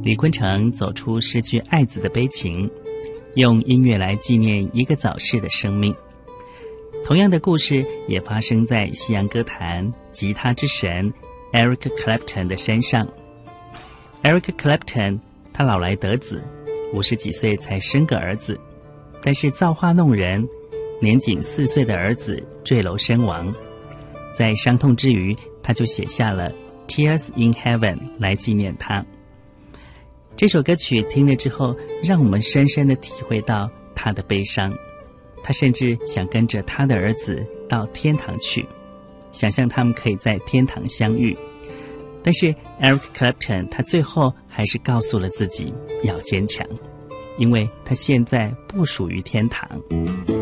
李坤城走出失去爱子的悲情，用音乐来纪念一个早逝的生命。同样的故事也发生在西洋歌坛吉他之神 Eric Clapton 的身上。Eric Clapton 他老来得子，50几岁才生个儿子，但是造化弄人，年仅4岁的儿子坠楼身亡。在伤痛之余，他就写下了 Tears in Heaven 来纪念他。这首歌曲听了之后，让我们深深地体会到他的悲伤。他甚至想跟着他的儿子到天堂去，想象他们可以在天堂相遇。但是 Eric Clapton 他最后还是告诉了自己要坚强，因为他现在不属于天堂。